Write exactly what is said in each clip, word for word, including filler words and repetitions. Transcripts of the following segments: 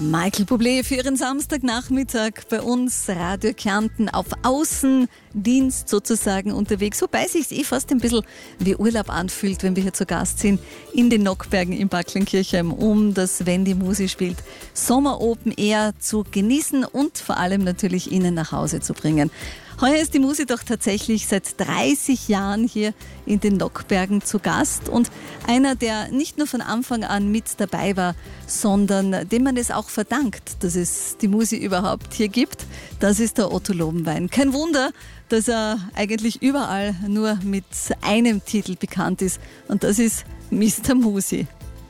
Michael Bublé für Ihren Samstagnachmittag bei uns, Radio Kärnten, auf Außendienst sozusagen unterwegs, wobei es sich eh fast ein bisschen wie Urlaub anfühlt, wenn wir hier zu Gast sind in den Nockbergen in Backlenkirchheim, um das Wenn die Musik spielt Sommer Open Air zu genießen und vor allem natürlich Ihnen nach Hause zu bringen. Heuer ist die Musi doch tatsächlich seit dreißig Jahren hier in den Nockbergen zu Gast und einer, der nicht nur von Anfang an mit dabei war, sondern dem man es auch verdankt, dass es die Musi überhaupt hier gibt, das ist der Otto Lobenwein. Kein Wunder, dass er eigentlich überall nur mit einem Titel bekannt ist und das ist Mister Musi.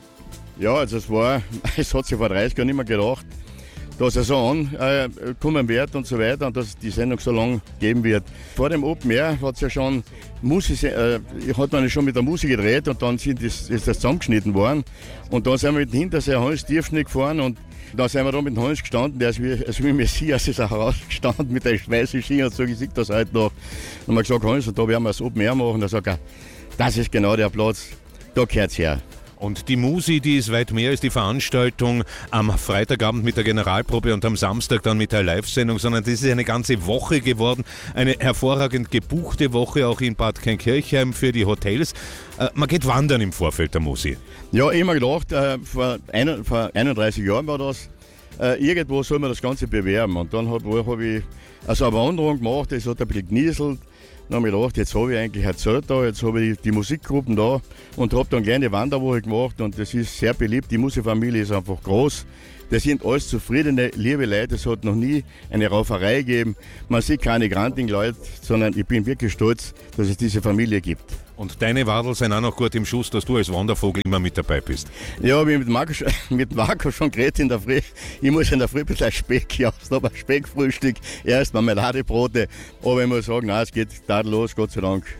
Ja, also es war, es hat sich vor dreißig Jahren nicht mehr gedacht, dass er so ankommen wird und so weiter und dass es die Sendung so lange geben wird. Vor dem Open Air hat es ja schon Musik, äh, hat man schon mit der Musik gedreht und dann sind das, ist das zusammengeschnitten worden. Und dann sind wir mit dem Hinterseher Hans Tiefschnee gefahren und dann sind wir da mit dem Hans gestanden, der ist wie, also wie Messias ist auch rausgestanden mit der weißen Ski und so, ich sehe das heute noch. Und wir gesagt, Hans, da werden wir das Open Air machen. Da sagt er, das ist genau der Platz, da gehört es her. Und die Musi, die ist weit mehr als die Veranstaltung am Freitagabend mit der Generalprobe und am Samstag dann mit der Live-Sendung, sondern das ist eine ganze Woche geworden. Eine hervorragend gebuchte Woche auch in Bad Kleinkirchheim für die Hotels. Äh, man geht wandern im Vorfeld der Musi. Ja, immer gedacht, äh, vor, ein, vor einunddreißig Jahren war das. Äh, irgendwo soll man das Ganze bewerben. Und dann habe hab ich also eine Wanderung gemacht, das hat ein bisschen genieselt. Dann habe ich gedacht, jetzt habe ich eigentlich ein Zelt da, jetzt habe ich die, die Musikgruppen da und habe dann eine kleine Wanderwoche gemacht und das ist sehr beliebt. Die Musikfamilie ist einfach groß. Das sind alles zufriedene, liebe Leute. Es hat noch nie eine Rauferei gegeben. Man sieht keine grantigen Leute, sondern ich bin wirklich stolz, dass es diese Familie gibt. Und deine Wadel sind auch noch gut im Schuss, dass du als Wandervogel immer mit dabei bist. Ja, ich habe mit Marco, mit Marco schon geredet in der Früh. Ich muss in der Früh ein bisschen Speck, ja, es noch ein Speckfrühstück, erst Marmeladebrote. Aber ich muss sagen, nein, es geht tadellos, Gott sei Dank.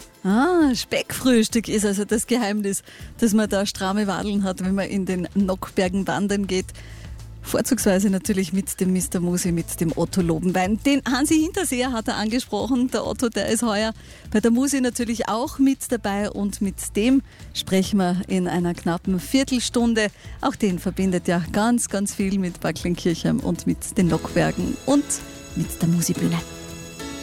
Ah, Speckfrühstück ist also das Geheimnis, dass man da stramme Wadeln hat, wenn man in den Nockbergen wandern geht. Vorzugsweise natürlich mit dem Mister Musi, mit dem Otto Lobenwein. Den Hansi Hinterseher hat er angesprochen. Der Otto, der ist heuer bei der Musi natürlich auch mit dabei und mit dem sprechen wir in einer knappen Viertelstunde. Auch den verbindet ja ganz, ganz viel mit Backlenkirchheim und mit den Nockbergen und mit der Musibühne.